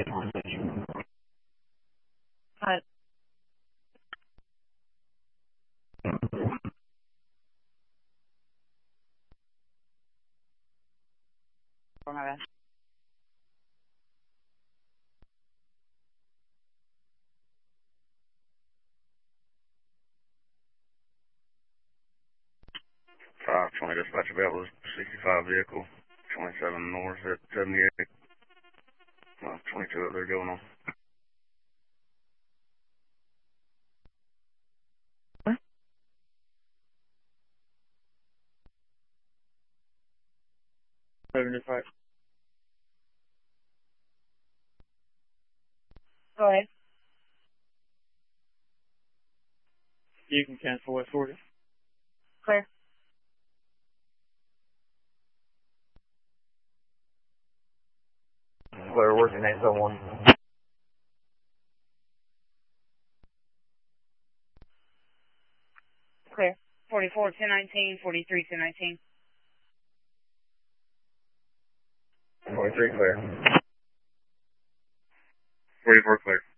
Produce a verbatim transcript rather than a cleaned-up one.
Hi. Oh, my bad. five twenty dispatch available, sixty-five vehicle, twenty-seven north at seventy-eight. Well, twenty-two up there going on. What? seventy-five. Go ahead. You can cancel West Forty. Clear. Clear, working eight oh one. Clear. forty-four, ten nineteen, forty-three, ten nineteen. forty-three clear. forty-four clear.